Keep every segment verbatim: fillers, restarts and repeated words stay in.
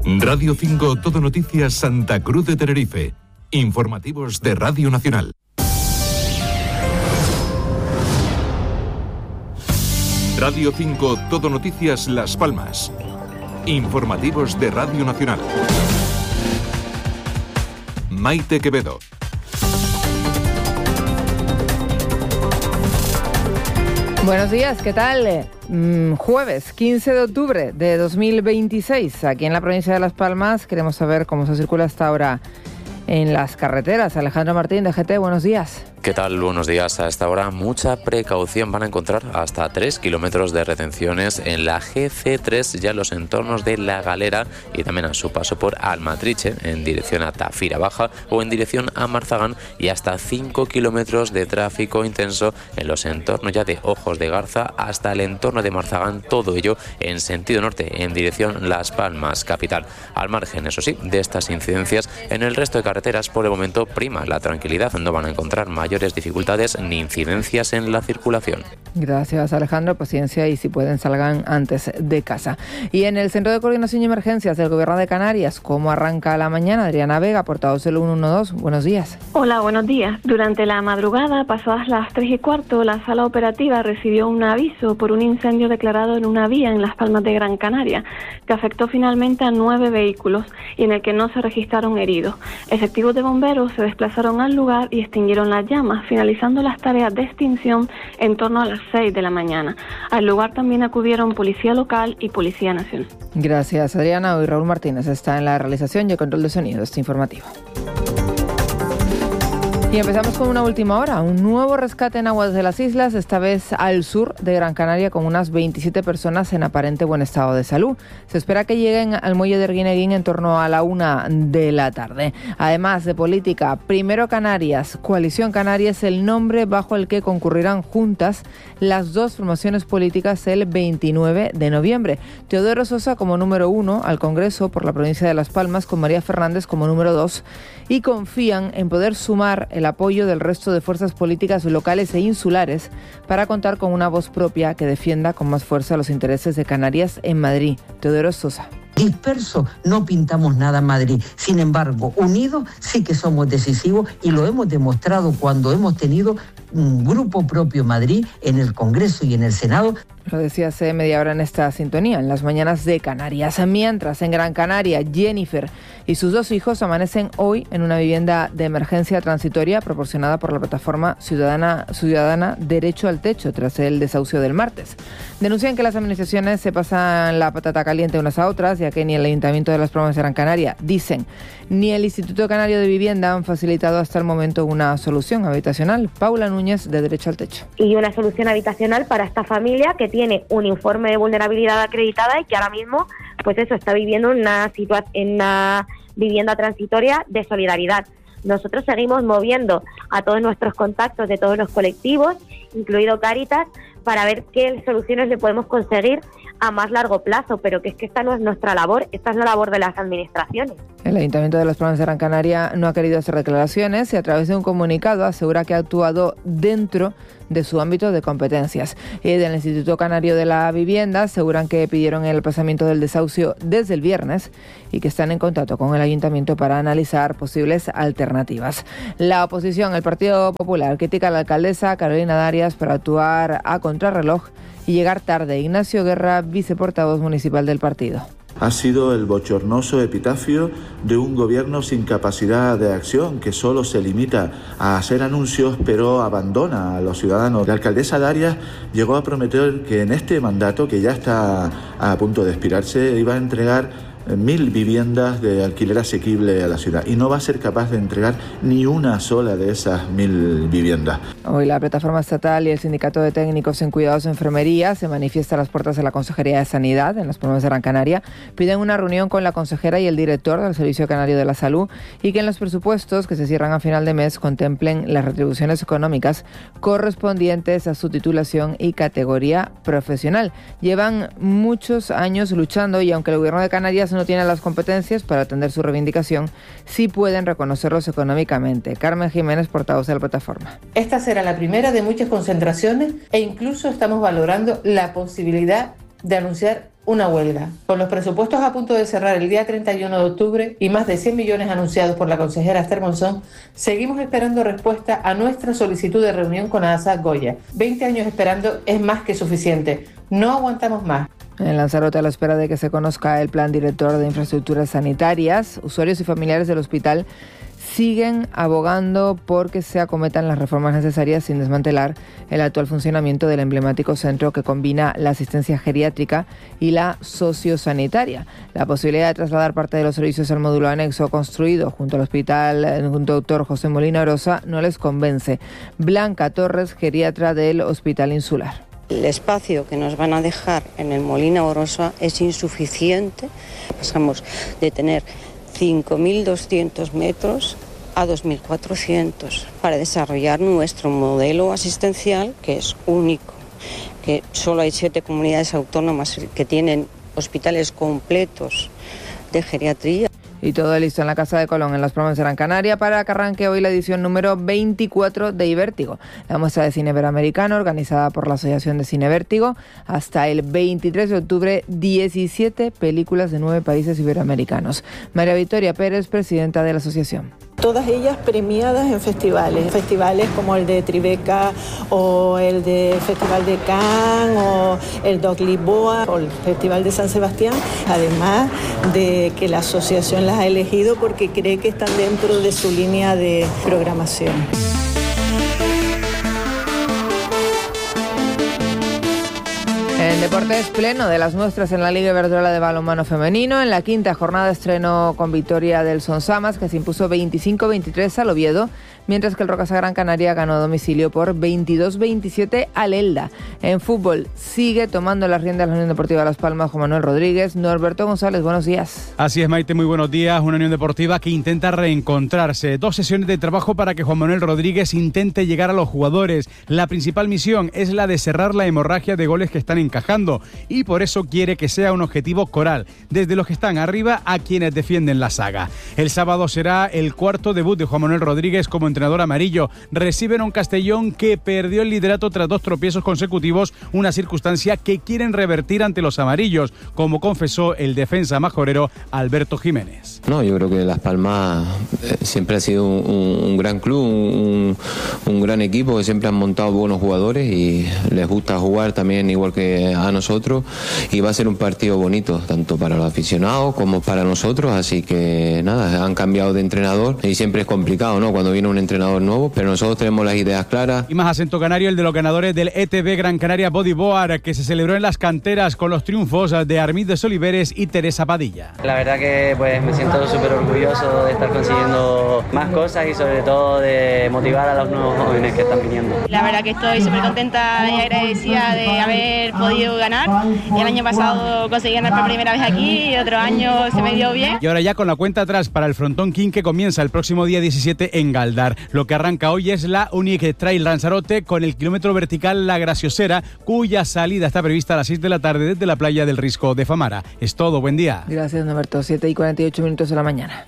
Radio cinco Todo Noticias Santa Cruz de Tenerife. Informativos de Radio Nacional. Radio cinco Todo Noticias Las Palmas. Informativos de Radio Nacional. Maite Quevedo. Buenos días, ¿qué tal? Mm, jueves quince de octubre de dos mil veintiséis, aquí en la provincia de Las Palmas. Queremos saber cómo se circula hasta ahora en las carreteras. Alejandro Martín, de G T, buenos días. ¿Qué tal? Buenos días. A esta hora mucha precaución. Van a encontrar hasta tres kilómetros de retenciones en la G C tres, ya en los entornos de La Galera, y también a su paso por Almatriche, en dirección a Tafira Baja, o en dirección a Marzagán, y hasta cinco kilómetros de tráfico intenso en los entornos ya de Ojos de Garza hasta el entorno de Marzagán, todo ello en sentido norte, en dirección Las Palmas capital. Al margen, eso sí, de estas incidencias, en el resto de carreteras por el momento prima la tranquilidad. No van a encontrar mayores dificultades ni incidencias en la circulación. Gracias, Alejandro. Paciencia y, si pueden, salgan antes de casa. Y en el Centro de Coordinación y Emergencias del Gobierno de Canarias, ¿cómo arranca la mañana? Adriana Vega, portavoz del ciento doce. Buenos días. Hola, buenos días. Durante la madrugada, pasadas las tres y cuarto, la sala operativa recibió un aviso por un incendio declarado en una vía en Las Palmas de Gran Canaria, que afectó finalmente a nueve vehículos y en el que no se registraron heridos. Efectivos de bomberos se desplazaron al lugar y extinguieron las llamas, finalizando las tareas de extinción en torno a las seis de la mañana. Al lugar también acudieron Policía Local y Policía Nacional. Gracias, Adriana. Hoy Raúl Martínez está en la realización y el control de sonido de este informativo. Y empezamos con una última hora. Un nuevo rescate en aguas de las islas, esta vez al sur de Gran Canaria, con unas veintisiete personas en aparente buen estado de salud. Se espera que lleguen al muelle de Arguineguín en torno a la una de la tarde. Además de política, Primero Canarias, Coalición Canaria es el nombre bajo el que concurrirán juntas las dos formaciones políticas el veintinueve de noviembre. Teodoro Sosa como número uno al Congreso por la provincia de Las Palmas, con María Fernández como número dos, y confían en poder sumar el apoyo del resto de fuerzas políticas locales e insulares para contar con una voz propia que defienda con más fuerza los intereses de Canarias en Madrid. Teodoro Sosa. Dispersos no pintamos nada en Madrid. Sin embargo, unidos sí que somos decisivos, y lo hemos demostrado cuando hemos tenido un grupo propio en Madrid, en el Congreso y en el Senado. Lo decía hace media hora en esta sintonía, en las mañanas de Canarias. Mientras, en Gran Canaria, Jennifer y sus dos hijos amanecen hoy en una vivienda de emergencia transitoria proporcionada por la plataforma Ciudadana, Ciudadana Derecho al Techo, tras el desahucio del martes. Denuncian que las administraciones se pasan la patata caliente unas a otras, ya que ni el Ayuntamiento de Las Palmas de Gran Canaria, dicen, ni el Instituto Canario de Vivienda han facilitado hasta el momento una solución habitacional. Paula Núñez, de Derecho al Techo. Y una solución habitacional para esta familia que tiene un informe de vulnerabilidad acreditada y que ahora mismo, pues eso, está viviendo una situa- en una vivienda transitoria de solidaridad. Nosotros seguimos moviendo a todos nuestros contactos de todos los colectivos, incluido Cáritas, para ver qué soluciones le podemos conseguir a más largo plazo, pero que es que esta no es nuestra labor, esta es la labor de las administraciones. El Ayuntamiento de Las Palmas de Gran Canaria no ha querido hacer declaraciones y, a través de un comunicado, asegura que ha actuado dentro de su ámbito de competencias. Y del Instituto Canario de la Vivienda aseguran que pidieron el aplazamiento del desahucio desde el viernes y que están en contacto con el Ayuntamiento para analizar posibles alternativas. La oposición, el Partido Popular, critica a la alcaldesa Carolina Darias por actuar a contrarreloj y llegar tarde. Ignacio Guerra, viceportavoz municipal del partido. Ha sido el bochornoso epitafio de un gobierno sin capacidad de acción, que solo se limita a hacer anuncios pero abandona a los ciudadanos. La alcaldesa Darias llegó a prometer que en este mandato, que ya está a punto de expirarse, iba a entregar mil viviendas de alquiler asequible a la ciudad, y no va a ser capaz de entregar ni una sola de esas mil viviendas. Hoy la plataforma estatal y el sindicato de técnicos en cuidados de enfermería se manifiesta a las puertas de la Consejería de Sanidad en Las Palmas de Gran Canaria. Piden una reunión con la consejera y el director del Servicio Canario de la Salud, y que en los presupuestos que se cierran a final de mes contemplen las retribuciones económicas correspondientes a su titulación y categoría profesional. Llevan muchos años luchando, y aunque el Gobierno de Canarias no tiene las competencias para atender su reivindicación, sí pueden reconocerlos económicamente. Carmen Jiménez, portavoz de la plataforma. Esta será la primera de muchas concentraciones, e incluso estamos valorando la posibilidad de anunciar una huelga. Con los presupuestos a punto de cerrar el día treinta y uno de octubre y más de cien millones anunciados por la consejera Esther Monzón, seguimos esperando respuesta a nuestra solicitud de reunión con ASA Goya. veinte años esperando es más que suficiente. No aguantamos más. En Lanzarote, a la espera de que se conozca el plan director de infraestructuras sanitarias, usuarios y familiares del hospital siguen abogando por que se acometan las reformas necesarias sin desmantelar el actual funcionamiento del emblemático centro que combina la asistencia geriátrica y la sociosanitaria. La posibilidad de trasladar parte de los servicios al módulo anexo construido junto al hospital, junto al doctor José Molina Orosa, no les convence. Blanca Torres, geriatra del Hospital Insular. El espacio que nos van a dejar en el Molina Orosa es insuficiente. Pasamos de tener cinco mil doscientos metros a dos mil cuatrocientos para desarrollar nuestro modelo asistencial, que es único, que solo hay siete comunidades autónomas que tienen hospitales completos de geriatría. Y todo listo en la Casa de Colón, en Las Palmas de Gran Canaria, para que arranque hoy la edición número veinticuatro de Ibértigo, la muestra de cine iberoamericano organizada por la Asociación de Cine Vértigo. Hasta el veintitrés de octubre, diecisiete películas de nueve países iberoamericanos. María Victoria Pérez, presidenta de la asociación. Todas ellas premiadas en festivales, festivales como el de Tribeca o el de Festival de Cannes o el Doc Lisboa o el Festival de San Sebastián, además de que la asociación las ha elegido porque cree que están dentro de su línea de programación. En deportes, pleno de las muestras en la Liga Iberdrola de balonmano femenino. En la quinta jornada estrenó con victoria del Sonsamas, que se impuso veinticinco veintitrés al Oviedo, mientras que el Rocasa Gran Canaria ganó a domicilio por veintidós veintisiete al Elda. En fútbol, sigue tomando las riendas la Unión Deportiva Las Palmas Juan Manuel Rodríguez. Norberto González, buenos días. Así es, Maite, muy buenos días. Una Unión Deportiva que intenta reencontrarse. Dos sesiones de trabajo para que Juan Manuel Rodríguez intente llegar a los jugadores. La principal misión es la de cerrar la hemorragia de goles que están encajando, y por eso quiere que sea un objetivo coral, desde los que están arriba a quienes defienden la saga. El sábado será el cuarto debut de Juan Manuel Rodríguez como entrenador amarillo. Reciben a un Castellón que perdió el liderato tras dos tropiezos consecutivos, una circunstancia que quieren revertir ante los amarillos, como confesó el defensa majorero Alberto Jiménez. No, yo creo que Las Palmas eh, siempre ha sido un, un, un gran club, un, un gran equipo, que siempre han montado buenos jugadores y les gusta jugar también igual que a nosotros, y va a ser un partido bonito tanto para los aficionados como para nosotros, así que nada, han cambiado de entrenador y siempre es complicado, ¿no?, cuando viene un entrenador nuevo, pero nosotros tenemos las ideas claras. Y más acento canario el de los ganadores del E T B Gran Canaria Bodyboard, que se celebró en las canteras con los triunfos de Armides Oliveres y Teresa Padilla. La verdad que pues me siento súper orgulloso de estar consiguiendo más cosas y sobre todo de motivar a los nuevos jóvenes que están viniendo. La verdad que estoy súper contenta y agradecida de haber podido ganar. El año pasado conseguí ganar por primera vez aquí y otro año se me dio bien. Y ahora ya con la cuenta atrás para el Frontón King, que comienza el próximo día diecisiete en Galdar. Lo que arranca hoy es la Unique Trail Lanzarote con el kilómetro vertical La Graciosera, cuya salida está prevista a las seis de la tarde desde la playa del Risco de Famara. Es todo, buen día. Gracias, Norberto. siete y cuarenta y ocho minutos de la mañana.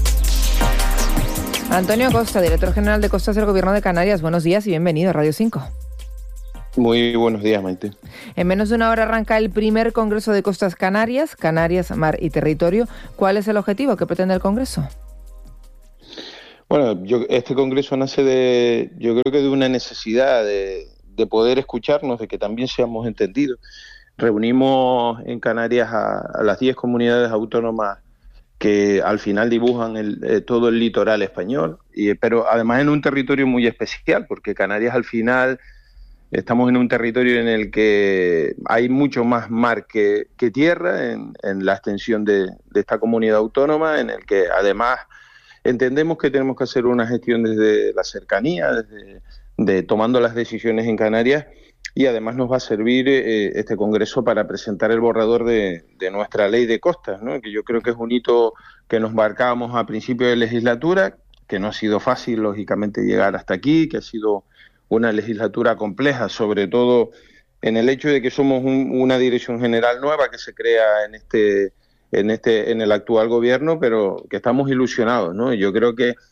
Antonio Costa, director general de Costas del Gobierno de Canarias. Buenos días y bienvenido a Radio cinco. Muy buenos días, Maite. En menos de una hora arranca el primer Congreso de Costas Canarias, Canarias, Mar y Territorio. ¿Cuál es el objetivo que pretende el Congreso? Bueno, yo, este Congreso nace de, yo creo que de una necesidad de, de poder escucharnos, de que también seamos entendidos. Reunimos en Canarias a, a las diez comunidades autónomas que al final dibujan el, eh, todo el litoral español, y, pero además en un territorio muy especial, porque Canarias al final estamos en un territorio en el que hay mucho más mar que, que tierra, en, en la extensión de, de esta comunidad autónoma, en el que además entendemos que tenemos que hacer una gestión desde la cercanía, desde de tomando las decisiones en Canarias, y además nos va a servir eh, este Congreso para presentar el borrador de, de nuestra ley de costas, ¿no?, que yo creo que es un hito que nos marcábamos a principio de legislatura, que no ha sido fácil, lógicamente, llegar hasta aquí, que ha sido una legislatura compleja, sobre todo en el hecho de que somos un, una dirección general nueva que se crea en este en este en el actual gobierno, pero que estamos ilusionados, ¿no? Yo creo que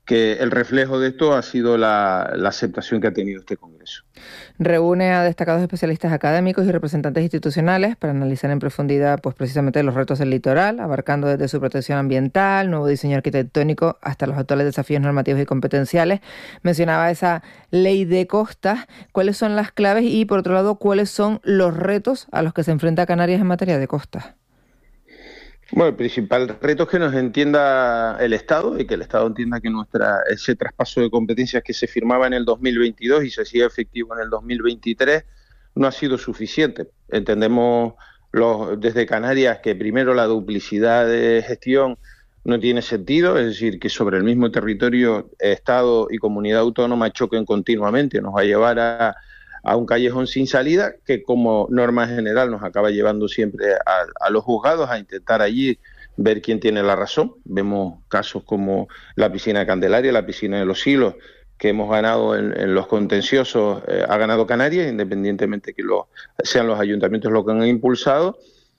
que el reflejo de esto ha sido la, la aceptación que ha tenido este Congreso. Reúne a destacados especialistas académicos y representantes institucionales para analizar en profundidad pues precisamente los retos del litoral, abarcando desde su protección ambiental, nuevo diseño arquitectónico, hasta los actuales desafíos normativos y competenciales. Mencionaba esa ley de costas. ¿Cuáles son las claves y, por otro lado, cuáles son los retos a los que se enfrenta Canarias en materia de costas? Bueno, el principal reto es que nos entienda el Estado y que el Estado entienda que nuestra ese traspaso de competencias que se firmaba en el dos mil veintidós y se hacía efectivo en el dos mil veintitrés no ha sido suficiente. Entendemos los, desde Canarias que primero la duplicidad de gestión no tiene sentido, es decir, que sobre el mismo territorio Estado y comunidad autónoma choquen continuamente, nos va a llevar a a un callejón sin salida que como norma general nos acaba llevando siempre a, a los juzgados a intentar allí ver quién tiene la razón. Vemos casos como la piscina de Candelaria, la piscina de Los Silos, que hemos ganado en, en los contenciosos, eh, ha ganado Canarias, independientemente que lo, sean los ayuntamientos los que han impulsado.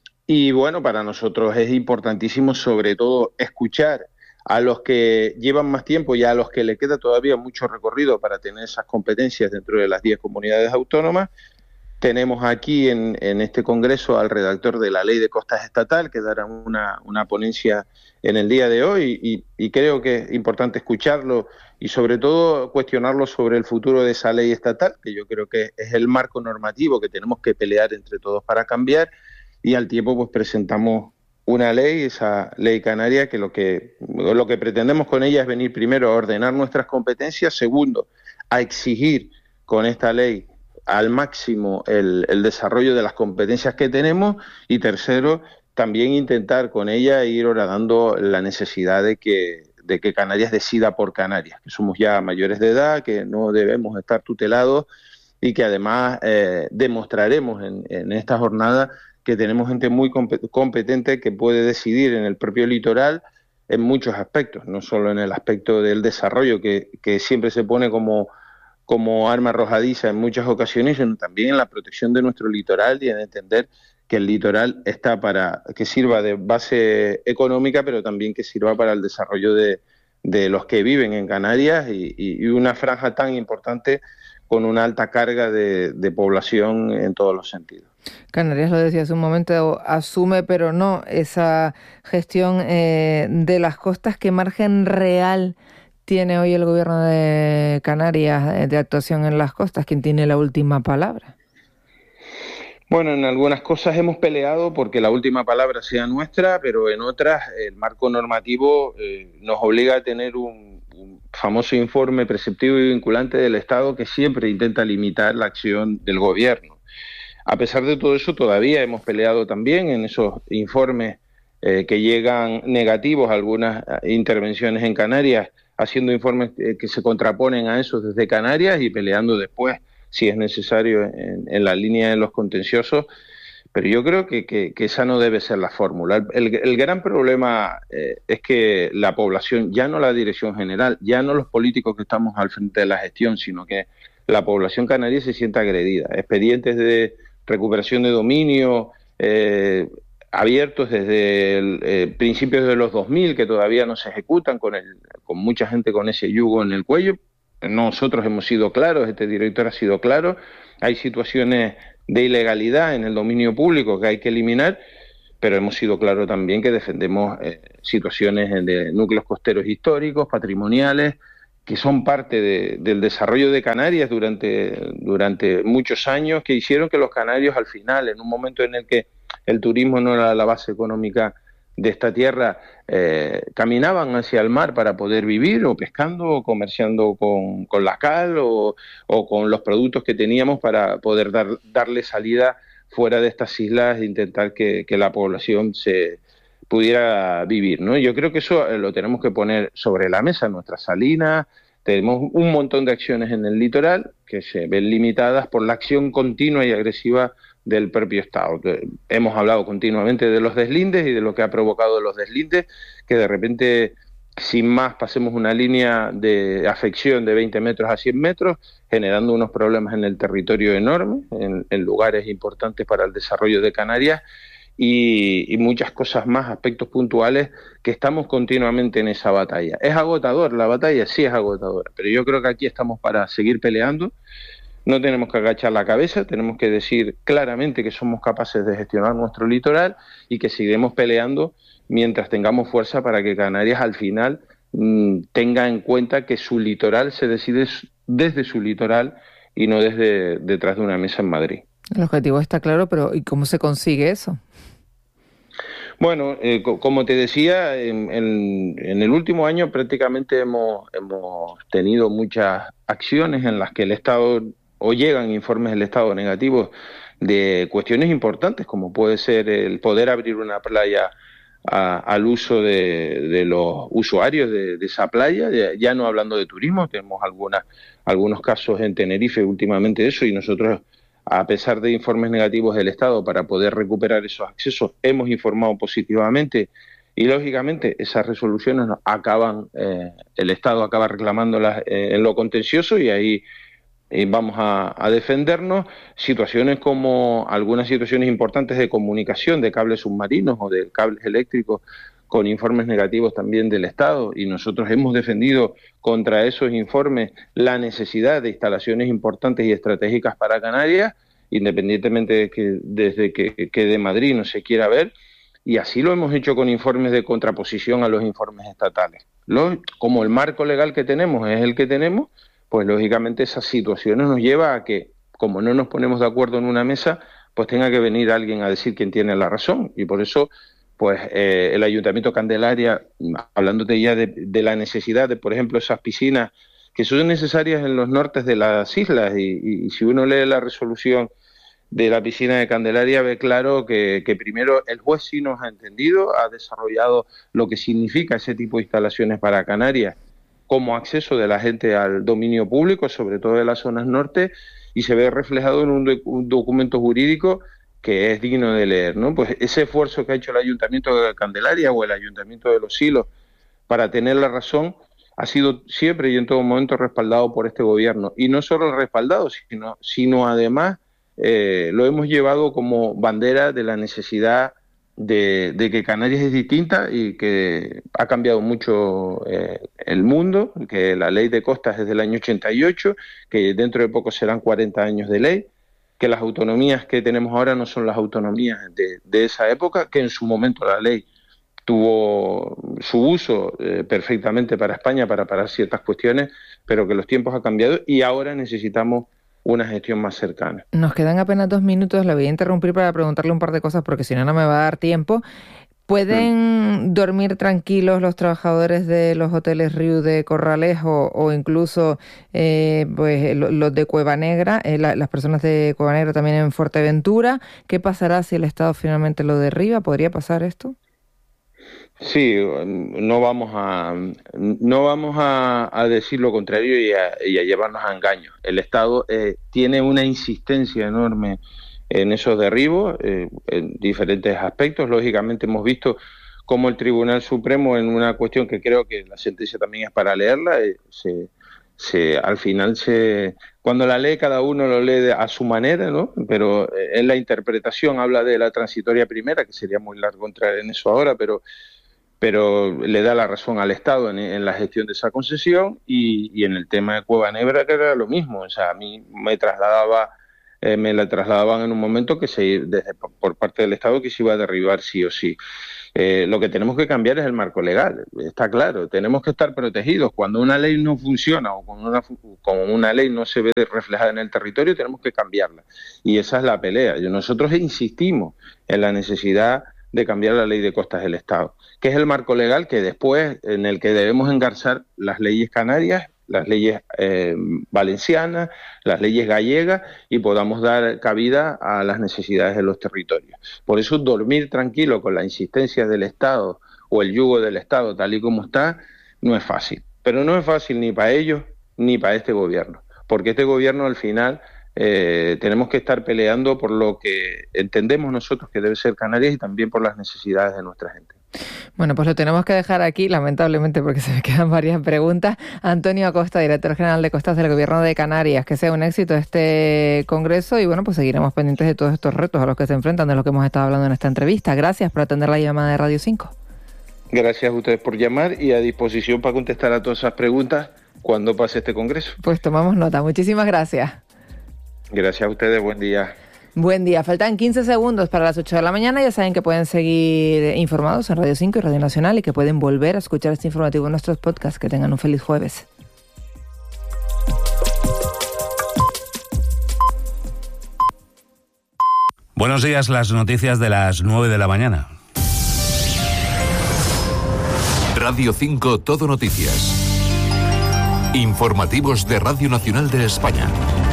Y bueno, para nosotros es importantísimo sobre todo escuchar a los que llevan más tiempo y a los que le queda todavía mucho recorrido para tener esas competencias dentro de las diez comunidades autónomas. Tenemos aquí en, en este Congreso al redactor de la Ley de Costas Estatal, que dará una, una ponencia en el día de hoy, y, y creo que es importante escucharlo y sobre todo cuestionarlo sobre el futuro de esa ley estatal, que yo creo que es el marco normativo que tenemos que pelear entre todos para cambiar, y al tiempo pues presentamos una ley, esa ley canaria, que lo que lo que pretendemos con ella es venir primero a ordenar nuestras competencias, segundo, a exigir con esta ley al máximo el, el desarrollo de las competencias que tenemos, y tercero, también intentar con ella ir horadando la necesidad de que, de que Canarias decida por Canarias, que somos ya mayores de edad, que no debemos estar tutelados y que además eh, demostraremos en, en esta jornada que tenemos gente muy competente que puede decidir en el propio litoral en muchos aspectos, no solo en el aspecto del desarrollo, que, que siempre se pone como, como arma arrojadiza en muchas ocasiones, sino también en la protección de nuestro litoral y en entender que el litoral está para que sirva de base económica, pero también que sirva para el desarrollo de, de los que viven en Canarias y, y una franja tan importante con una alta carga de, de población en todos los sentidos. Canarias, lo decía hace un momento, asume, pero no, esa gestión eh, de las costas. ¿Qué margen real tiene hoy el gobierno de Canarias de actuación en las costas? ¿Quién tiene la última palabra? Bueno, en algunas cosas hemos peleado porque la última palabra sea nuestra, pero en otras el marco normativo eh, nos obliga a tener un, un famoso informe preceptivo y vinculante del Estado que siempre intenta limitar la acción del gobierno. A pesar de todo eso, todavía hemos peleado también en esos informes eh, que llegan negativos a algunas intervenciones en Canarias, haciendo informes eh, que se contraponen a esos desde Canarias y peleando después, si es necesario, en, en la línea de los contenciosos. Pero yo creo que, que, que esa no debe ser la fórmula. El, el gran problema eh, es que la población, ya no la dirección general, ya no los políticos que estamos al frente de la gestión, sino que la población canaria se siente agredida. Expedientes de recuperación de dominio eh, abiertos desde el, eh, principios de los dos mil, que todavía no se ejecutan, con, el, con mucha gente con ese yugo en el cuello. Nosotros hemos sido claros, este director ha sido claro, hay situaciones de ilegalidad en el dominio público que hay que eliminar, pero hemos sido claros también que defendemos eh, situaciones de núcleos costeros históricos, patrimoniales, que son parte de, del desarrollo de Canarias durante, durante muchos años, que hicieron que los canarios al final, en un momento en el que el turismo no era la base económica de esta tierra, eh, caminaban hacia el mar para poder vivir, o pescando, o comerciando con, con la cal, o, o con los productos que teníamos para poder dar, darle salida fuera de estas islas e intentar que, que la población se pudiera vivir, ¿no? Yo creo que eso lo tenemos que poner sobre la mesa. Nuestras salinas, tenemos un montón de acciones en el litoral que se ven limitadas por la acción continua y agresiva del propio Estado. Hemos hablado continuamente de los deslindes y de lo que ha provocado los deslindes, que de repente, sin más, pasemos una línea de afección de veinte metros a cien metros, generando unos problemas en el territorio enormes, en, en lugares importantes para el desarrollo de Canarias, y, y muchas cosas más, aspectos puntuales que estamos continuamente en esa batalla. ¿Es agotador? La batalla sí es agotadora, pero yo creo que aquí estamos para seguir peleando. No tenemos que agachar la cabeza, tenemos que decir claramente que somos capaces de gestionar nuestro litoral y que seguiremos peleando mientras tengamos fuerza para que Canarias al final mmm, tenga en cuenta que su litoral se decide desde su litoral y no desde detrás de una mesa en Madrid. El objetivo está claro, pero ¿y cómo se consigue eso? Bueno, eh, co- como te decía, en, en, en el último año prácticamente hemos, hemos tenido muchas acciones en las que el Estado, o llegan informes del Estado negativos de cuestiones importantes, como puede ser el poder abrir una playa a, al uso de, de los usuarios de, de esa playa, ya, ya no hablando de turismo, tenemos algunas, algunos casos en Tenerife últimamente de eso, y nosotros, a pesar de informes negativos del Estado, para poder recuperar esos accesos, hemos informado positivamente y, lógicamente, esas resoluciones acaban, eh, el Estado acaba reclamándolas eh, en lo contencioso y ahí eh, vamos a, a defendernos. Situaciones como algunas situaciones importantes de comunicación, de cables submarinos o de cables eléctricos, con informes negativos también del Estado, y nosotros hemos defendido contra esos informes la necesidad de instalaciones importantes y estratégicas para Canarias, independientemente de que desde que, que de Madrid no se quiera ver, y así lo hemos hecho con informes de contraposición a los informes estatales. Lo, como el marco legal que tenemos es el que tenemos, pues lógicamente esas situaciones nos lleva a que, como no nos ponemos de acuerdo en una mesa, pues tenga que venir alguien a decir quién tiene la razón, y por eso pues eh, el Ayuntamiento Candelaria, hablándote ya de, de la necesidad de, por ejemplo, esas piscinas que son necesarias en los nortes de las islas, y, y, y si uno lee la resolución de la piscina de Candelaria, ve claro que, que primero el juez sí nos ha entendido, ha desarrollado lo que significa ese tipo de instalaciones para Canarias como acceso de la gente al dominio público, sobre todo de las zonas norte, y se ve reflejado en un, doc- un documento jurídico que es digno de leer, ¿no? Pues ese esfuerzo que ha hecho el Ayuntamiento de Candelaria o el Ayuntamiento de Los Silos para tener la razón ha sido siempre y en todo momento respaldado por este gobierno. Y no solo respaldado, sino, sino además eh, lo hemos llevado como bandera de la necesidad de, de que Canarias es distinta y que ha cambiado mucho eh, el mundo, que la ley de costas es del año ochenta y ocho, que dentro de poco serán cuarenta años de ley, que las autonomías que tenemos ahora no son las autonomías de, de esa época, que en su momento la ley tuvo su uso eh, perfectamente para España, para parar ciertas cuestiones, pero que los tiempos han cambiado y ahora necesitamos una gestión más cercana. Nos quedan apenas dos minutos, la voy a interrumpir para preguntarle un par de cosas porque si no, no me va a dar tiempo. ¿Pueden mm. dormir tranquilos los trabajadores de los hoteles Riu de Corralejo o incluso eh, pues los de Cueva Negra, eh, la, las personas de Cueva Negra también en Fuerteventura? ¿Qué pasará si el Estado finalmente lo derriba? ¿Podría pasar esto? Sí, no vamos a no vamos a, a decir lo contrario y a, y a llevarnos a engaños. El Estado eh, tiene una insistencia enorme en esos derribos, eh, en diferentes aspectos. Lógicamente hemos visto cómo el Tribunal Supremo, en una cuestión que creo que la sentencia también es para leerla, eh, se, se, al final se cuando la lee cada uno lo lee de, a su manera, ¿no? Pero eh, en la interpretación habla de la transitoria primera, que sería muy largo entrar en eso ahora, pero pero le da la razón al Estado en, en la gestión de esa concesión, y, y en el tema de Cueva Negra que era lo mismo. O sea, a mí me trasladaba eh, me la trasladaban en un momento que se desde por parte del Estado que se iba a derribar sí o sí. Eh, lo que tenemos que cambiar es el marco legal, está claro. Tenemos que estar protegidos. Cuando una ley no funciona o cuando una, cuando una ley no se ve reflejada en el territorio, tenemos que cambiarla. Y esa es la pelea. Nosotros insistimos en la necesidad de cambiar la ley de costas del Estado, que es el marco legal que después en el que debemos engarzar las leyes canarias, las leyes eh, valencianas, las leyes gallegas, y podamos dar cabida a las necesidades de los territorios. Por eso dormir tranquilo con la insistencia del Estado o el yugo del Estado tal y como está no es fácil, pero no es fácil ni para ellos ni para este gobierno, porque este gobierno al final Eh, tenemos que estar peleando por lo que entendemos nosotros que debe ser Canarias y también por las necesidades de nuestra gente. Bueno, pues lo tenemos que dejar aquí, lamentablemente, porque se me quedan varias preguntas. Antonio Acosta, director general de Costas del Gobierno de Canarias, que sea un éxito este congreso y bueno, pues seguiremos pendientes de todos estos retos a los que se enfrentan, de lo que hemos estado hablando en esta entrevista. Gracias por atender la llamada de Radio cinco. Gracias a ustedes por llamar y a disposición para contestar a todas esas preguntas cuando pase este congreso. Pues tomamos nota. Muchísimas gracias. Gracias a ustedes. Buen día. Buen día. Faltan quince segundos para las ocho de la mañana. Ya saben que pueden seguir informados en Radio cinco y Radio Nacional y que pueden volver a escuchar este informativo en nuestros podcasts. Que tengan un feliz jueves. Buenos días, las noticias de las nueve de la mañana. Radio cinco Todo Noticias. Informativos de Radio Nacional de España.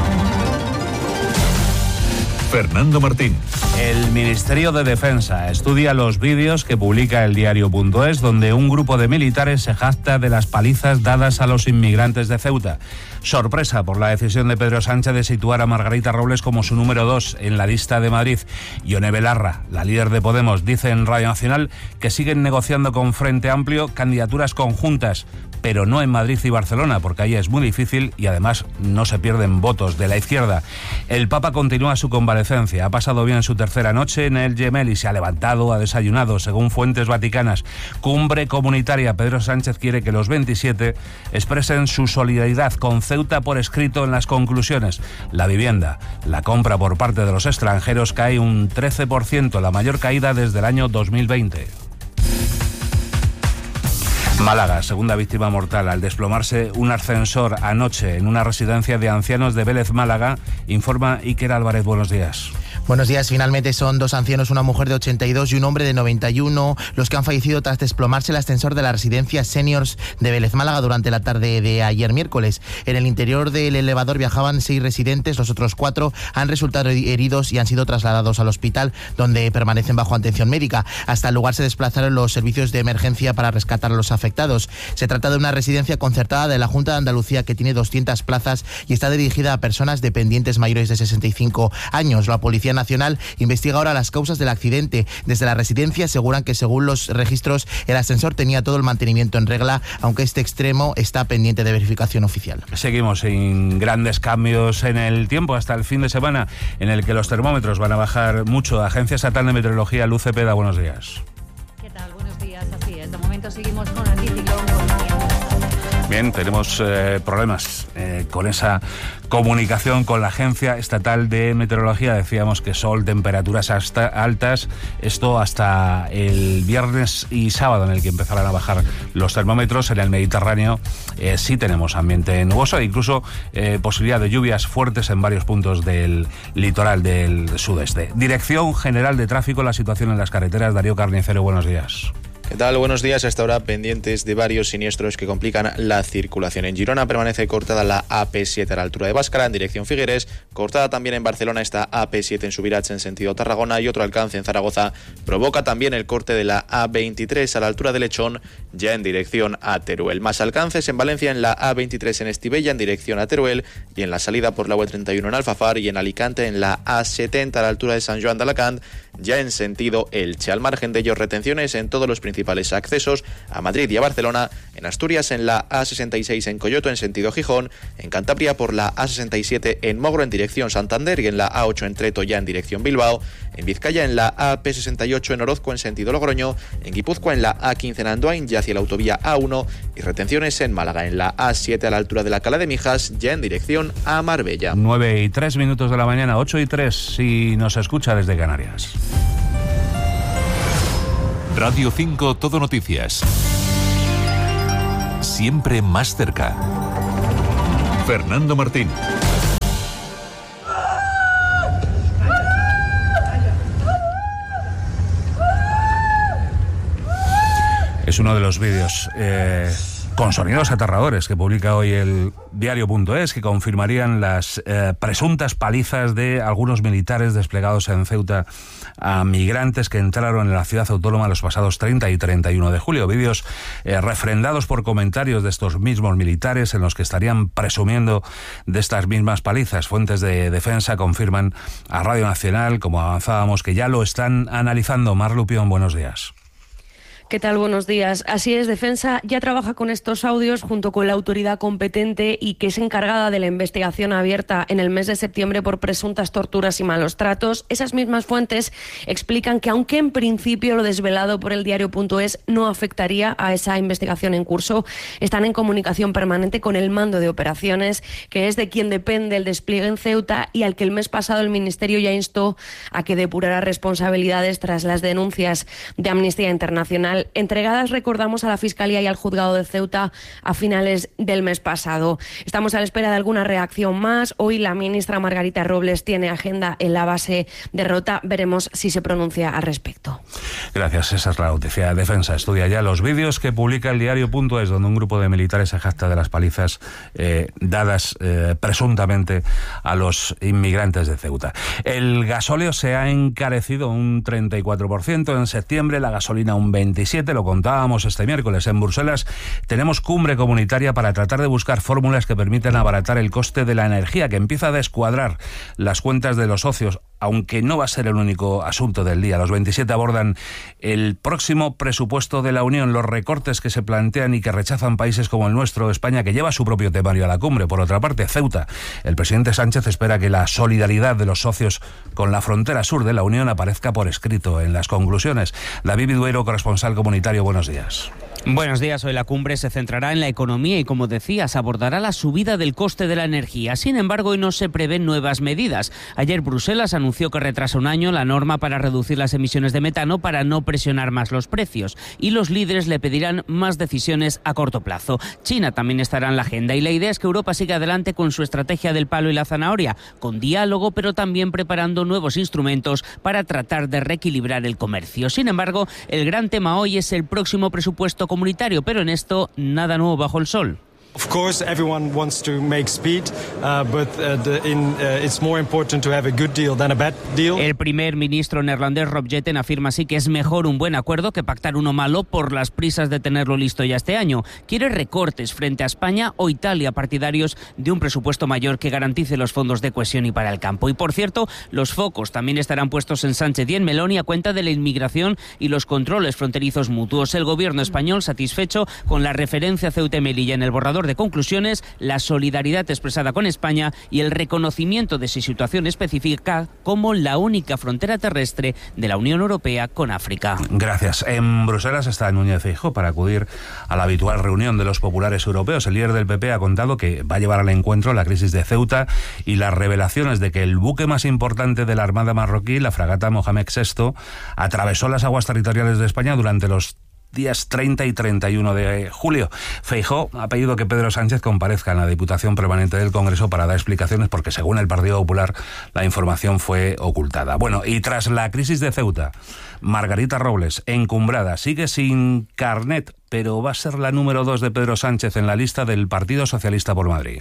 Fernando Martín. El Ministerio de Defensa estudia los vídeos que publica el diario punto es, donde un grupo de militares se jacta de las palizas dadas a los inmigrantes de Ceuta. Sorpresa por la decisión de Pedro Sánchez de situar a Margarita Robles como su número dos en la lista de Madrid. Ione Belarra, la líder de Podemos, dice en Radio Nacional que siguen negociando con Frente Amplio candidaturas conjuntas, pero no en Madrid y Barcelona, porque ahí es muy difícil y además no se pierden votos de la izquierda. El Papa continúa su convalecencia, ha pasado bien su tercera noche en el Gemelli, se ha levantado, ha desayunado, según fuentes vaticanas. Cumbre comunitaria. Pedro Sánchez quiere que los veintisiete expresen su solidaridad con Ceuta por escrito en las conclusiones. La vivienda, la compra por parte de los extranjeros cae un trece por ciento, la mayor caída desde el año dos mil veinte. Málaga, segunda víctima mortal al desplomarse un ascensor anoche en una residencia de ancianos de Vélez, Málaga, informa Iker Álvarez. Buenos días. Buenos días. Finalmente son dos ancianos, una mujer de ochenta y dos y un hombre de noventa y uno, los que han fallecido tras desplomarse el ascensor de la residencia Seniors de Vélez, Málaga, durante la tarde de ayer miércoles. En el interior del elevador viajaban seis residentes, los otros cuatro han resultado heridos y han sido trasladados al hospital, donde permanecen bajo atención médica. Hasta el lugar se desplazaron los servicios de emergencia para rescatar a los afectados. Se trata de una residencia concertada de la Junta de Andalucía que tiene doscientas plazas y está dirigida a personas dependientes mayores de sesenta y cinco años. La Policía Nacional investiga ahora las causas del accidente. Desde la residencia aseguran que, según los registros, el ascensor tenía todo el mantenimiento en regla, aunque este extremo está pendiente de verificación oficial. Seguimos sin grandes cambios en el tiempo hasta el fin de semana, en el que los termómetros van a bajar mucho. Agencia Estatal de Meteorología, Luz Cepeda, buenos días. ¿Qué tal? Buenos días. Así es. De momento seguimos con anticiclón. Bien, tenemos eh, problemas eh, con esa comunicación con la Agencia Estatal de Meteorología. Decíamos que sol, temperaturas hasta altas, esto hasta el viernes y sábado, en el que empezarán a bajar los termómetros. En el Mediterráneo eh, sí tenemos ambiente nuboso e incluso eh, posibilidad de lluvias fuertes en varios puntos del litoral del sudeste. Dirección General de Tráfico, la situación en las carreteras. Darío Carnicero, buenos días. ¿Qué tal? Buenos días. Hasta ahora pendientes de varios siniestros que complican la circulación. En Girona permanece cortada la A P siete a la altura de Báscara en dirección Figueres. Cortada también en Barcelona esta A P siete en Subirats en sentido Tarragona, y otro alcance en Zaragoza provoca también el corte de la A veintitrés a la altura de Lechón ya en dirección a Teruel. Más alcances en Valencia en la A veintitrés en Estivella en dirección a Teruel, y en la salida por la U treinta y uno en Alfafar, y en Alicante en la A setenta a la altura de San Joan de Alacant ya en sentido Elche. Al margen de ellos, retenciones en todos los principales accesos a Madrid y a Barcelona. En Asturias en la A sesenta y seis en Coyoto en sentido Gijón, en Cantabria por la A sesenta y siete en Mogro en dirección Santander y en la A ocho en Treto ya en dirección Bilbao, en Vizcaya en la A P sesenta y ocho en Orozco en sentido Logroño, en Guipúzcoa en la A quince en Andoain ya hacia la autovía A uno, y retenciones en Málaga en la A siete a la altura de la Cala de Mijas ya en dirección a Marbella. nueve y tres minutos de la mañana, ocho y tres si nos escucha desde Canarias. Radio cinco Todo Noticias. Siempre más cerca. Fernando Martín. Es uno de los vídeos eh, con sonidos aterradores que publica hoy el diario punto es, que confirmarían las eh, presuntas palizas de algunos militares desplegados en Ceuta a migrantes que entraron en la ciudad autónoma los pasados treinta y treinta y uno de julio. Vídeos eh, refrendados por comentarios de estos mismos militares en los que estarían presumiendo de estas mismas palizas. Fuentes de defensa confirman a Radio Nacional, como avanzábamos, que ya lo están analizando. Mar Lupión, buenos días. ¿Qué tal? Buenos días. Así es, Defensa ya trabaja con estos audios junto con la autoridad competente y que es encargada de la investigación abierta en el mes de septiembre por presuntas torturas y malos tratos. Esas mismas fuentes explican que aunque en principio lo desvelado por el diario.es no afectaría a esa investigación en curso, están en comunicación permanente con el mando de operaciones, que es de quien depende el despliegue en Ceuta y al que el mes pasado el Ministerio ya instó a que depurara responsabilidades tras las denuncias de Amnistía Internacional entregadas, recordamos, a la Fiscalía y al Juzgado de Ceuta a finales del mes pasado. Estamos a la espera de alguna reacción más. Hoy la ministra Margarita Robles tiene agenda en la base de Rota. Veremos si se pronuncia al respecto. Gracias, esa es la noticia. Defensa estudia ya los vídeos que publica el diario.es, donde un grupo de militares se jacta de las palizas eh, dadas eh, presuntamente a los inmigrantes de Ceuta. El gasóleo se ha encarecido un treinta y cuatro por ciento en septiembre, la gasolina un veintisiete por ciento. Lo contábamos este miércoles. En Bruselas tenemos cumbre comunitaria para tratar de buscar fórmulas que permitan abaratar el coste de la energía, que empieza a descuadrar las cuentas de los socios, aunque no va a ser el único asunto del día. Los veintisiete abordan el próximo presupuesto de la Unión, los recortes que se plantean y que rechazan países como el nuestro, España, que lleva su propio temario a la cumbre. Por otra parte, Ceuta. El presidente Sánchez espera que la solidaridad de los socios con la frontera sur de la Unión aparezca por escrito en las conclusiones. David Duero, corresponsal comunitario, buenos días. Buenos días. Hoy la cumbre se centrará en la economía y, como decías, abordará la subida del coste de la energía. Sin embargo, hoy no se prevén nuevas medidas. Ayer Bruselas anunció que retrasa un año la norma para reducir las emisiones de metano para no presionar más los precios. Y los líderes le pedirán más decisiones a corto plazo. China también estará en la agenda y la idea es que Europa siga adelante con su estrategia del palo y la zanahoria, con diálogo, pero también preparando nuevos instrumentos para tratar de reequilibrar el comercio. Sin embargo, el gran tema hoy es el próximo presupuesto comunitario, pero en esto nada nuevo bajo el sol. Of course, everyone wants to make speed, uh, but uh, the, in, uh, it's more important to have a good deal than a bad deal. El primer ministro neerlandés Rob Jetten afirma así que es mejor un buen acuerdo que pactar uno malo por las prisas de tenerlo listo ya este año. Quiere recortes frente a España o Italia, partidarios de un presupuesto mayor que garantice los fondos de cohesión y para el campo. Y por cierto, los focos también estarán puestos en Sánchez y en Meloni a cuenta de la inmigración y los controles fronterizos mutuos. El gobierno español satisfecho con la referencia a Ceuta y Melilla en el borrador de conclusiones, la solidaridad expresada con España y el reconocimiento de su situación específica como la única frontera terrestre de la Unión Europea con África. Gracias. En Bruselas está Núñez Feijóo para acudir a la habitual reunión de los populares europeos. El líder del P P ha contado que va a llevar al encuentro la crisis de Ceuta y las revelaciones de que el buque más importante de la Armada marroquí, la fragata Mohamed sexto, atravesó las aguas territoriales de España durante los días treinta y treinta y uno de julio. Feijóo ha pedido que Pedro Sánchez comparezca en la Diputación Permanente del Congreso para dar explicaciones porque, según el Partido Popular, la información fue ocultada. Bueno, y tras la crisis de Ceuta, Margarita Robles, encumbrada, sigue sin carnet, pero va a ser la número dos de Pedro Sánchez en la lista del Partido Socialista por Madrid.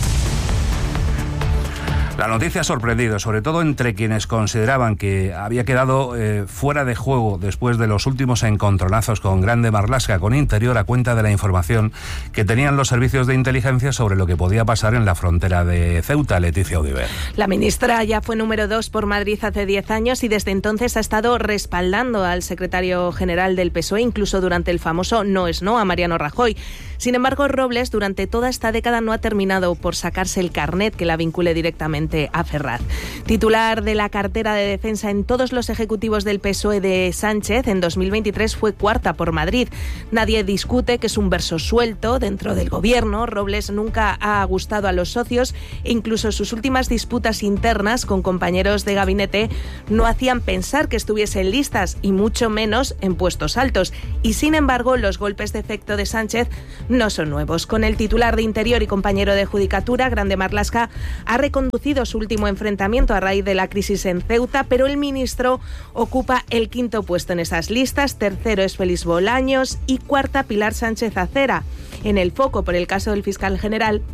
La noticia ha sorprendido, sobre todo entre quienes consideraban que había quedado eh, fuera de juego después de los últimos encontronazos con Grande Marlaska, con Interior, a cuenta de la información que tenían los servicios de inteligencia sobre lo que podía pasar en la frontera de Ceuta. Leticia Audiver. La ministra ya fue número dos por Madrid hace diez años y desde entonces ha estado respaldando al secretario general del P S O E, incluso durante el famoso no es no a Mariano Rajoy. Sin embargo, Robles durante toda esta década no ha terminado por sacarse el carnet que la vincule directamente a Ferraz. Titular de la cartera de defensa en todos los ejecutivos del P S O E de Sánchez, en dos mil veintitrés fue cuarta por Madrid. Nadie discute que es un verso suelto dentro del gobierno. Robles nunca ha gustado a los socios e incluso sus últimas disputas internas con compañeros de gabinete no hacían pensar que estuviesen listas y mucho menos en puestos altos. Y sin embargo, los golpes de efecto de Sánchez no son nuevos. Con el titular de Interior y compañero de Judicatura, Grande Marlaska, ha reconducido su último enfrentamiento a raíz de la crisis en Ceuta, pero el ministro ocupa el quinto puesto en esas listas, tercero es Félix Bolaños y cuarta Pilar Sánchez Acera. En el foco por el caso del fiscal general,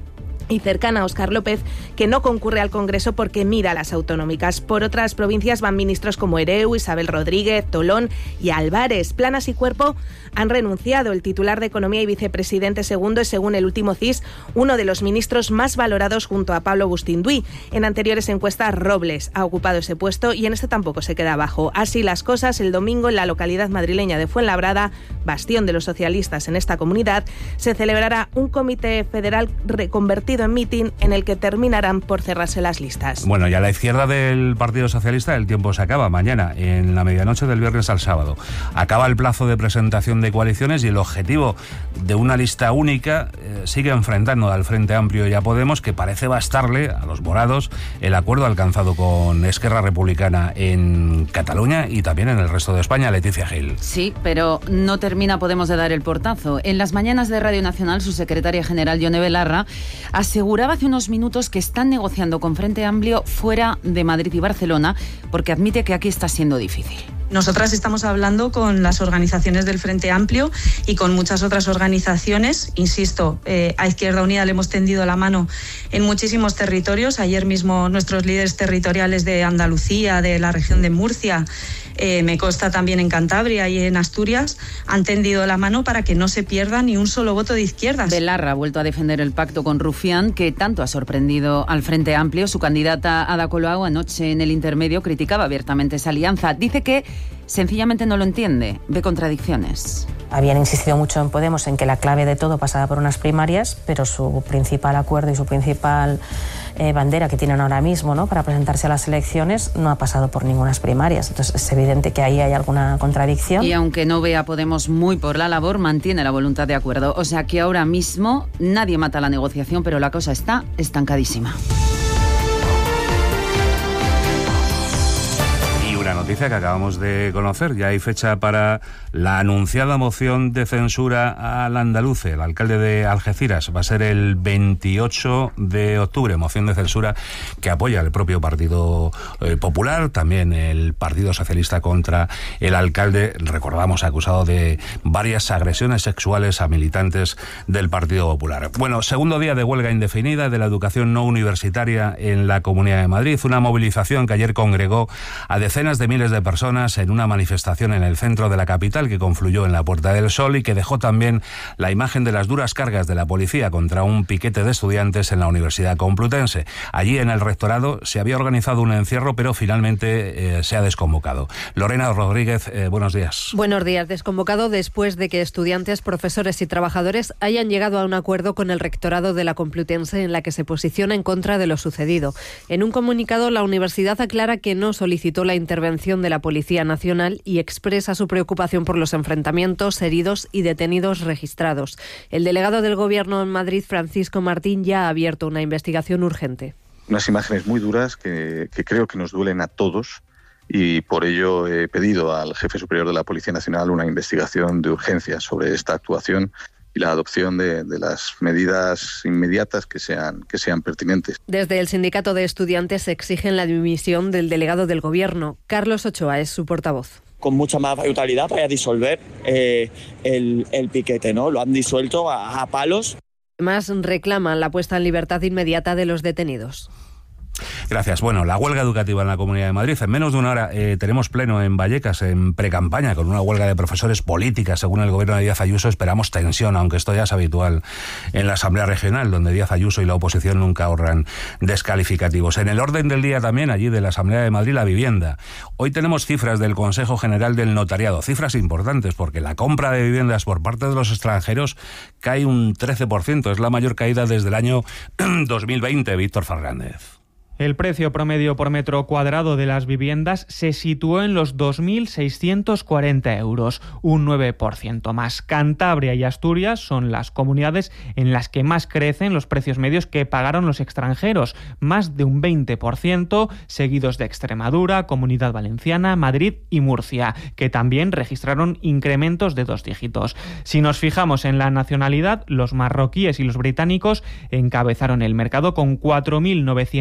y cercana a Óscar López, que no concurre al Congreso porque mira a las autonómicas. Por otras provincias van ministros como Ereu, Isabel Rodríguez, Tolón y Álvarez. Planas y Cuerpo han renunciado. El titular de Economía y vicepresidente segundo es, según el último C I S, uno de los ministros más valorados junto a Pablo Agustín-Duy. En anteriores encuestas, Robles ha ocupado ese puesto y en este tampoco se queda abajo. Así las cosas, el domingo en la localidad madrileña de Fuenlabrada, bastión de los socialistas en esta comunidad, se celebrará un comité federal reconvertido en mitin en el que terminarán por cerrarse las listas. Bueno, y a la izquierda del Partido Socialista el tiempo se acaba mañana, en la medianoche del viernes al sábado. Acaba el plazo de presentación de coaliciones y el objetivo de una lista única eh, sigue enfrentando al Frente Amplio y a Podemos, que parece bastarle a los morados el acuerdo alcanzado con Esquerra Republicana en Cataluña y también en el resto de España. Leticia Gil. Sí, pero no termina Podemos de dar el portazo. En las mañanas de Radio Nacional, su secretaria general, Yone Belarra, aseguraba hace unos minutos que están negociando con Frente Amplio fuera de Madrid y Barcelona, porque admite que aquí está siendo difícil. Nosotras estamos hablando con las organizaciones del Frente Amplio y con muchas otras organizaciones. Insisto, eh, a Izquierda Unida le hemos tendido la mano en muchísimos territorios. Ayer mismo nuestros líderes territoriales de Andalucía, de la región de Murcia, eh, me consta también en Cantabria y en Asturias, han tendido la mano para que no se pierda ni un solo voto de izquierdas. Belarra ha vuelto a defender el pacto con Rufián, que tanto ha sorprendido al Frente Amplio. Su candidata Ada Colau anoche en el intermedio criticaba abiertamente esa alianza. Dice que sencillamente no lo entiende, ve contradicciones. Habían insistido mucho en Podemos en que la clave de todo pasaba por unas primarias, pero su principal acuerdo y su principal eh, bandera que tienen ahora mismo, ¿no?, para presentarse a las elecciones no ha pasado por ningunas primarias. Entonces es evidente que ahí hay alguna contradicción. Y aunque no ve a Podemos muy por la labor, mantiene la voluntad de acuerdo. O sea que ahora mismo nadie mata la negociación, pero la cosa está estancadísima. La noticia que acabamos de conocer, ya hay fecha para la anunciada moción de censura al andaluce, el alcalde de Algeciras. Va a ser el veintiocho de octubre, moción de censura que apoya el propio Partido eh, Popular, también el Partido Socialista contra el alcalde, recordamos, acusado de varias agresiones sexuales a militantes del Partido Popular. Bueno, segundo día de huelga indefinida de la educación no universitaria en la Comunidad de Madrid, una movilización que ayer congregó a decenas de miles de personas en una manifestación en el centro de la capital que confluyó en la Puerta del Sol y que dejó también la imagen de las duras cargas de la policía contra un piquete de estudiantes en la Universidad Complutense. Allí en el rectorado se había organizado un encierro, pero finalmente eh, se ha desconvocado. Lorena Rodríguez, eh, buenos días. Buenos días. Desconvocado después de que estudiantes, profesores y trabajadores hayan llegado a un acuerdo con el rectorado de la Complutense en la que se posiciona en contra de lo sucedido. En un comunicado, la universidad aclara que no solicitó la intervención de la Policía Nacional y expresa su preocupación por los enfrentamientos, heridos y detenidos registrados. El delegado del Gobierno en Madrid, Francisco Martín, ya ha abierto una investigación urgente. Unas imágenes muy duras que, que creo que nos duelen a todos y por ello he pedido al jefe superior de la Policía Nacional una investigación de urgencia sobre esta actuación y la adopción de, de las medidas inmediatas que sean, que sean pertinentes. Desde el Sindicato de Estudiantes exigen la dimisión del delegado del Gobierno. Carlos Ochoa es su portavoz. Con mucha más brutalidad para disolver eh, el, el piquete, ¿no? Lo han disuelto a, a palos. Además, reclaman la puesta en libertad inmediata de los detenidos. Gracias. Bueno, la huelga educativa en la Comunidad de Madrid. En menos de una hora eh, tenemos pleno en Vallecas, en precampaña, con una huelga de profesores políticas, según el gobierno de Díaz Ayuso. Esperamos tensión, aunque esto ya es habitual en la Asamblea Regional, donde Díaz Ayuso y la oposición nunca ahorran descalificativos. En el orden del día también, allí de la Asamblea de Madrid, la vivienda. Hoy tenemos cifras del Consejo General del Notariado, cifras importantes, porque la compra de viviendas por parte de los extranjeros cae un trece por ciento. Es la mayor caída desde el año dos mil veinte. Víctor Fernández. El precio promedio por metro cuadrado de las viviendas se situó en los dos mil seiscientos cuarenta euros, un nueve por ciento más. Cantabria y Asturias son las comunidades en las que más crecen los precios medios que pagaron los extranjeros, más de un veinte por ciento, seguidos de Extremadura, Comunidad Valenciana, Madrid y Murcia, que también registraron incrementos de dos dígitos. Si nos fijamos en la nacionalidad, los marroquíes y los británicos encabezaron el mercado con cuatro mil novecientos sesenta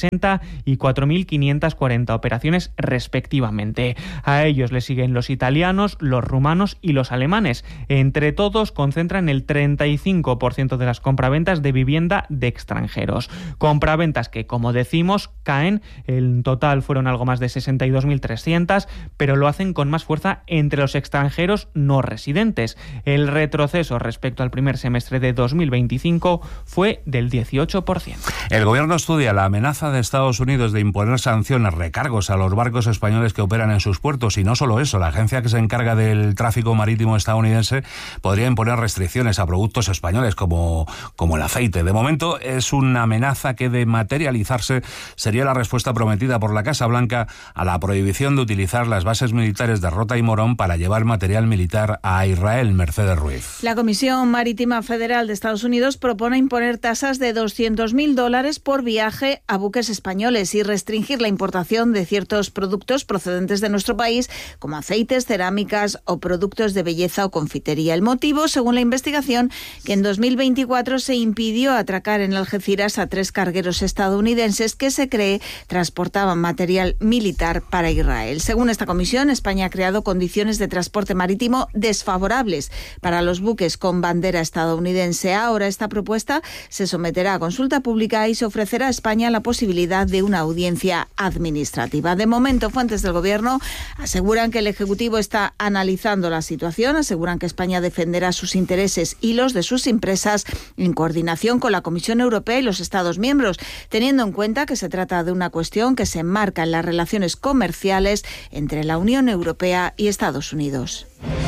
sesenta y cuatro mil quinientas cuarenta operaciones respectivamente. A ellos le siguen los italianos, los rumanos y los alemanes. Entre todos concentran el treinta y cinco por ciento de las compraventas de vivienda de extranjeros. Compraventas que, como decimos, caen. En total fueron algo más de sesenta y dos mil trescientas, pero lo hacen con más fuerza entre los extranjeros no residentes. El retroceso respecto al primer semestre de dos mil veinticinco fue del dieciocho por ciento. El gobierno estudia la amenaza de Estados Unidos de imponer sanciones, recargos a los barcos españoles que operan en sus puertos. Y no solo eso, la agencia que se encarga del tráfico marítimo estadounidense podría imponer restricciones a productos españoles como, como el aceite. De momento es una amenaza que, de materializarse, sería la respuesta prometida por la Casa Blanca a la prohibición de utilizar las bases militares de Rota y Morón para llevar material militar a Israel. Mercedes Ruiz. La Comisión Marítima Federal de Estados Unidos propone imponer tasas de doscientos mil dólares por viaje a buques españoles y restringir la importación de ciertos productos procedentes de nuestro país, como aceites, cerámicas o productos de belleza o confitería. El motivo, según la investigación, que en dos mil veinticuatro se impidió atracar en Algeciras a tres cargueros estadounidenses que se cree transportaban material militar para Israel. Según esta comisión, España ha creado condiciones de transporte marítimo desfavorables para los buques con bandera estadounidense. Ahora esta propuesta se someterá a consulta pública y se ofrecerá a España la posibilidad de una audiencia administrativa. De momento, fuentes del Gobierno aseguran que el Ejecutivo está analizando la situación, aseguran que España defenderá sus intereses y los de sus empresas en coordinación con la Comisión Europea y los Estados miembros, teniendo en cuenta que se trata de una cuestión que se enmarca en las relaciones comerciales entre la Unión Europea y Estados Unidos.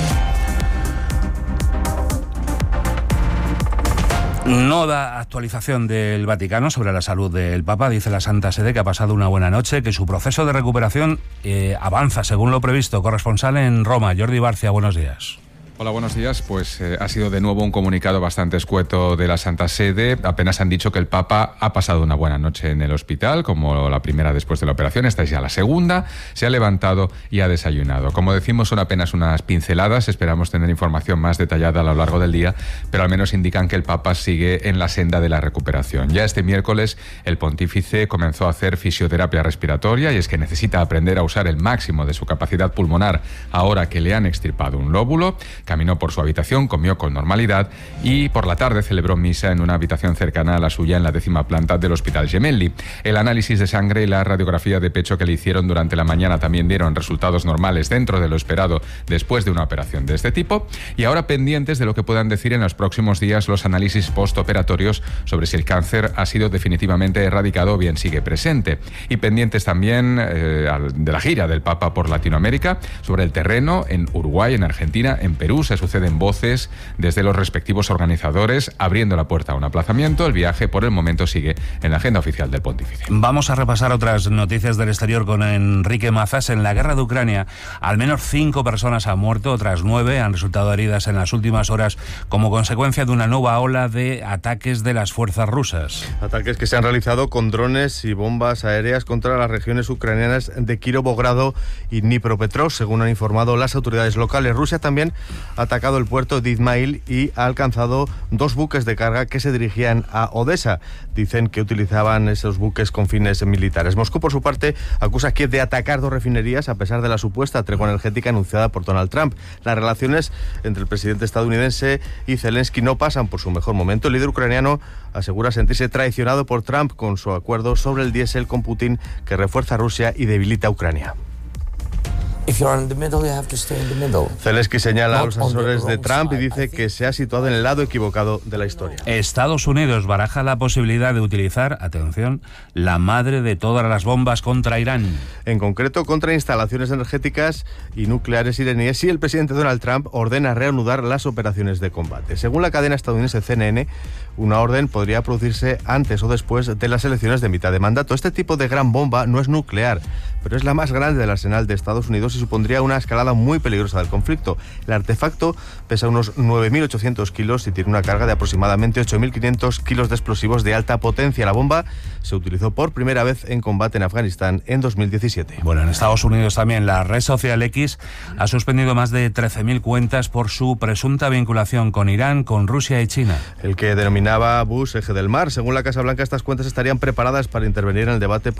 No da actualización del Vaticano sobre la salud del Papa. Dice la Santa Sede que ha pasado una buena noche, que su proceso de recuperación eh, avanza según lo previsto. Corresponsal en Roma, Jordi Barcia, buenos días. Hola, buenos días. Pues eh, ha sido de nuevo un comunicado bastante escueto de la Santa Sede. Apenas han dicho que el Papa ha pasado una buena noche en el hospital, como la primera después de la operación. Esta es ya la segunda. Se ha levantado y ha desayunado. Como decimos, son apenas unas pinceladas. Esperamos tener información más detallada a lo largo del día, pero al menos indican que el Papa sigue en la senda de la recuperación. Ya este miércoles el pontífice comenzó a hacer fisioterapia respiratoria, y es que necesita aprender a usar el máximo de su capacidad pulmonar ahora que le han extirpado un lóbulo. Caminó por su habitación, comió con normalidad y por la tarde celebró misa en una habitación cercana a la suya en la décima planta del Hospital Gemelli. El análisis de sangre y la radiografía de pecho que le hicieron durante la mañana también dieron resultados normales dentro de lo esperado después de una operación de este tipo, y ahora pendientes de lo que puedan decir en los próximos días los análisis postoperatorios sobre si el cáncer ha sido definitivamente erradicado o bien sigue presente. Y pendientes también eh, de la gira del Papa por Latinoamérica, sobre el terreno en Uruguay, en Argentina, en Perú. Se suceden voces desde los respectivos organizadores abriendo la puerta a un aplazamiento. El viaje por el momento sigue en la agenda oficial del pontífice. Vamos a repasar otras noticias del exterior con Enrique Mazas. En la guerra de Ucrania, al menos cinco personas han muerto, otras nueve han resultado heridas en las últimas horas como consecuencia de una nueva ola de ataques de las fuerzas rusas. Ataques que se han realizado con drones y bombas aéreas contra las regiones ucranianas de Kirovogrado y Dnipropetrovsk, según han informado las autoridades locales. Rusia también ha atacado el puerto de Izmail y ha alcanzado dos buques de carga que se dirigían a Odessa. Dicen que utilizaban esos buques con fines militares. Moscú, por su parte, acusa a Kiev de atacar dos refinerías a pesar de la supuesta tregua energética anunciada por Donald Trump. Las relaciones entre el presidente estadounidense y Zelensky no pasan por su mejor momento. El líder ucraniano asegura sentirse traicionado por Trump con su acuerdo sobre el diésel con Putin, que refuerza a Rusia y debilita a Ucrania. Zelensky señala a los asesores de Trump y dice que se ha situado en el lado equivocado de la historia. Estados Unidos baraja la posibilidad de utilizar, atención, la madre de todas las bombas contra Irán. En concreto, contra instalaciones energéticas y nucleares iraníes, si el presidente Donald Trump ordena reanudar las operaciones de combate. Según la cadena estadounidense C N N, una orden podría producirse antes o después de las elecciones de mitad de mandato. Este tipo de gran bomba no es nuclear, pero es la más grande del arsenal de Estados Unidos y supondría una escalada muy peligrosa del conflicto. El artefacto pesa unos nueve mil ochocientos kilos y tiene una carga de aproximadamente ocho mil quinientos kilos de explosivos de alta potencia. La bomba se utilizó por primera vez en combate en Afganistán en dos mil diecisiete. Bueno, en Estados Unidos también la red social X ha suspendido más de trece mil cuentas por su presunta vinculación con Irán, con Rusia y China. El que denominaba Bush eje del mar. Según la Casa Blanca, estas cuentas estarían preparadas para intervenir en el debate